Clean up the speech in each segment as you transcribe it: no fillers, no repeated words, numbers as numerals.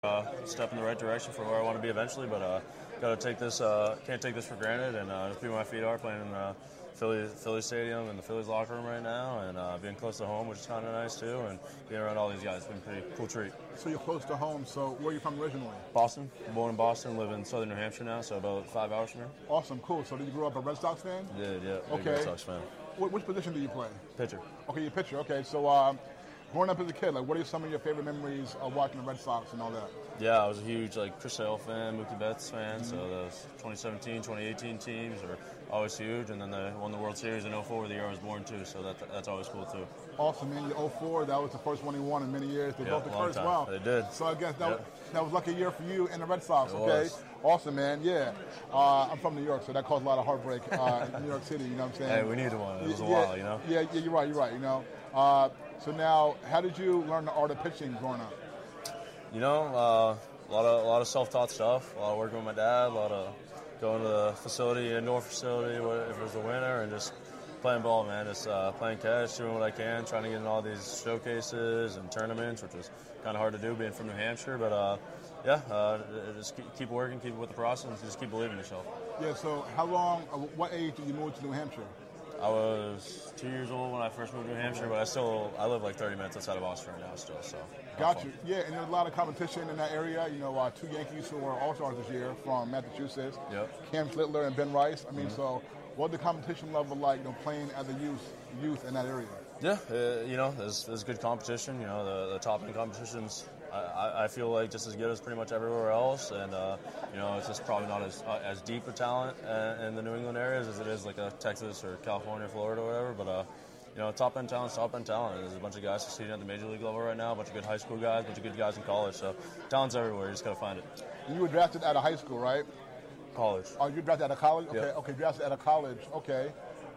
step in the right direction for where I want to be eventually, but got to take this. Can't take this for granted, and just be where my feet are, playing in the Philly Stadium in the Phillies locker room right now, and being close to home, which is kind of nice too, and being around all these guys has been a pretty cool treat. So you're close to home. So where are you from originally? Boston. Born in Boston, live in southern New Hampshire now, so about 5 hours from here. Awesome, cool. So did you grow up a Red Sox fan? Did, yeah. Big Okay. Red Sox fan. Which position do you play? Pitcher. Okay, you're pitcher. Okay, so growing up as a kid, like, what are some of your favorite memories of watching the Red Sox and all that? Yeah, I was a huge Chris Sale fan, Mookie Betts fan. So those 2017, 2018 teams are always huge, and then they won the World Series in 04, the year I was born too. So that's always cool too. Awesome, man. You're 04, that was the first one he won in many years. They broke the curse well. They did. So I guess that was a lucky year for you and the Red Sox. It Okay, was. Awesome, man. Yeah, I'm from New York, so that caused a lot of heartbreak in New York City. You know what I'm saying? Hey, we needed one. It was a while, you know. Yeah, you're right. You know. So now, how did you learn the art of pitching growing up? You know, a lot of self-taught stuff. A lot of working with my dad. A lot of going to the facility, indoor facility, if it was the winter, and just playing ball, man. Just playing catch, doing what I can, trying to get in all these showcases and tournaments, which was kind of hard to do being from New Hampshire. But just keep working, keep with the process, and just keep believing in yourself. Yeah. So what age did you move to New Hampshire? I was 2 years old when I first moved to New Hampshire, but I live like 30 minutes outside of Boston right now still. So Got you. Yeah, and there's a lot of competition in that area. You know, 2 Yankees who were All-Stars this year from Massachusetts. Yep. Cam Schlittler and Ben Rice. I mean, so what's the competition level like? You know, playing as a youth in that area. Yeah, there's good competition. You know, the top end competitions. I feel like just as good as pretty much everywhere else, and it's just probably not as deep a talent in the New England areas as it is like a Texas or California, Florida, or whatever. But top end talent's top end talent. There's a bunch of guys succeeding at the major league level right now. A bunch of good high school guys, a bunch of good guys in college. So talent's everywhere. You just gotta find it. And you were drafted out of high school, right? College. Oh, you drafted out of college? Okay, Yep. okay, drafted out of college. Okay.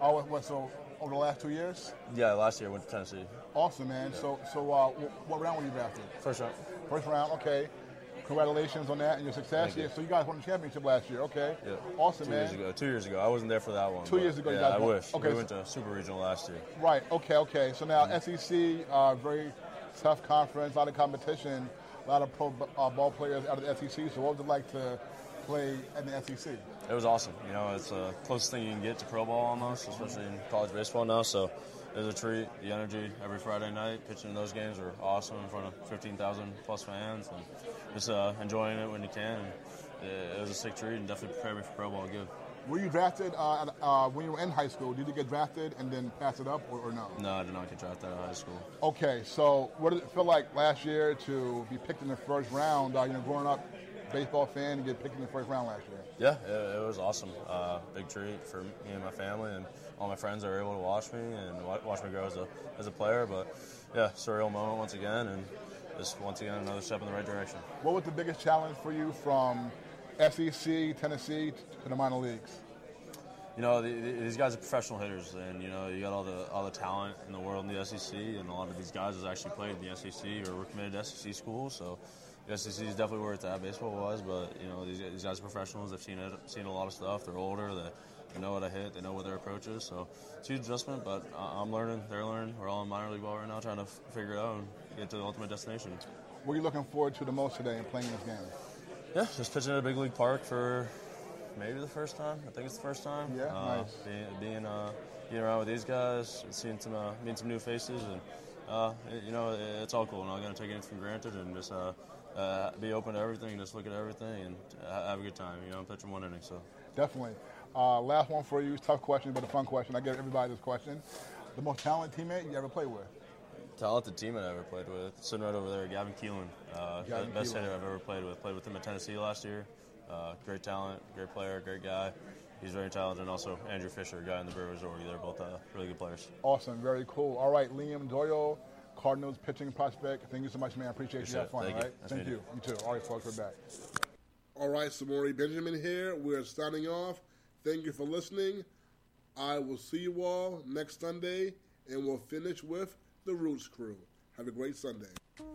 So over the last 2 years? Yeah, last year I went to Tennessee. Awesome, man. So what round were you drafted? First round. First round, okay. Congratulations on that and your success. Thank you. So you guys won the championship last year, okay? Yeah. Awesome, man. 2 years ago. I wasn't there for that one. 2 years ago, you Yeah, guys I won. wish. Okay, We went to Super Regional last year. Right, okay. So now SEC, very tough conference, a lot of competition, a lot of pro ball players out of the SEC. So what was it like to play in the SEC? It was awesome. You know, it's the closest thing you can get to pro ball almost, especially in college baseball now. So it was a treat. The energy every Friday night, pitching in those games were awesome in front of 15,000 plus fans, and just enjoying it when you can. And it was a sick treat, and definitely prepared me for pro ball good. Were you drafted when you were in high school? Did you get drafted and then pass it up, or no? No, I did not get drafted out of high school. Okay, so what did it feel like last year to be picked in the first round? Growing up, baseball fan, and get picked in the first round last year. Yeah, it was awesome. Big treat for me and my family, and all my friends that were able to watch me and watch me grow as a player. But yeah, surreal moment once again, and just once again another step in the right direction. What was the biggest challenge for you from SEC, Tennessee to the minor leagues? You know, these guys are professional hitters, and you got all the talent in the world in the SEC, and a lot of these guys have actually played in the SEC or were committed to SEC schools. So the SEC is definitely where it's at baseball-wise, but these guys are professionals. They've seen a lot of stuff. They're older. They know how to hit. They know what their approach is. So it's a huge adjustment, but I'm learning. They're learning. We're all in minor league ball right now, trying to figure it out and get to the ultimate destination. What are you looking forward to the most today in playing this game? Yeah, just pitching at a big league park for maybe the first time. I think it's the first time. Yeah, nice. Being around with these guys, meeting some new faces, and it's all cool. I'm not gonna take anything for granted, and just be open to everything, just look at everything, and have a good time. I'm pitching one inning, so. Definitely. Last one for you. Tough question, but a fun question. I give everybody this question. The most talented teammate you ever played with? Talented teammate I ever played with. Sitting right over there, Gavin Keelan. Best hitter I've ever played with. Played with him at Tennessee last year. Great talent, great player, great guy. He's very talented. And also Andrew Fisher, a guy in the Brewers org. They're both really good players. Awesome. Very cool. All right, Liam Doyle, Cardinals pitching prospect. Thank you so much, man. I appreciate you. Have fun, all right? Thank you. You too. All right, folks, we're back. All right, Samori Benjamin here. We're signing off. Thank you for listening. I will see you all next Sunday, and we'll finish with the Roots Crew. Have a great Sunday.